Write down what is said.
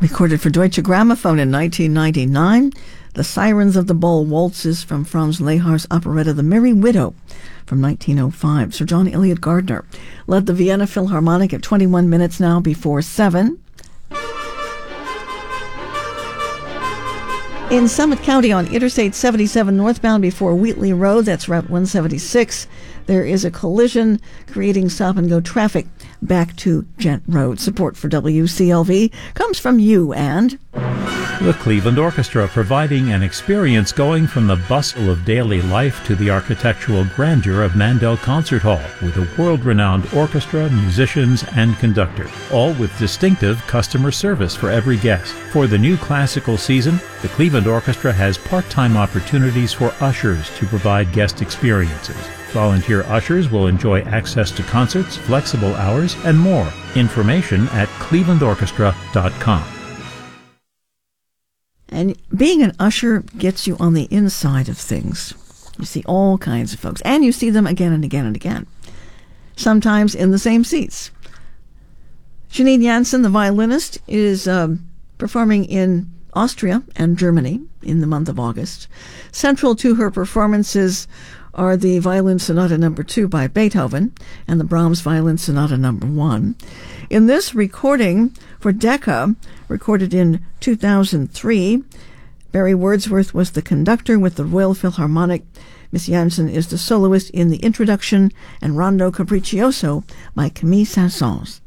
Recorded for Deutsche Grammophon in 1999, The Sirens of the Bowl waltzes from Franz Lehar's operetta The Merry Widow from 1905. Sir John Eliot Gardner led the Vienna Philharmonic at 21 minutes now before 7. In Summit County on Interstate 77 northbound before Wheatley Road, that's Route 176, there is a collision creating stop-and-go traffic back to Gent Road. Support for WCLV comes from you and the Cleveland Orchestra, providing an experience going from the bustle of daily life to the architectural grandeur of Mandel Concert Hall, with a world-renowned orchestra, musicians, and conductor, all with distinctive customer service for every guest. For the new classical season, the Cleveland Orchestra has part-time opportunities for ushers to provide guest experiences. Volunteer ushers will enjoy access to concerts, flexible hours, and more. Information at clevelandorchestra.com. And being an usher gets you on the inside of things. You see all kinds of folks, and you see them again and again and again, sometimes in the same seats. Janine Jansen, the violinist, is performing in Austria and Germany in the month of August. Central to her performances are the Violin Sonata No. 2 by Beethoven and the Brahms Violin Sonata No. 1. In this recording for Decca, recorded in 2003, Barry Wordsworth was the conductor with the Royal Philharmonic. Miss Jansen is the soloist in the introduction and Rondo Capriccioso by Camille Saint-Saëns.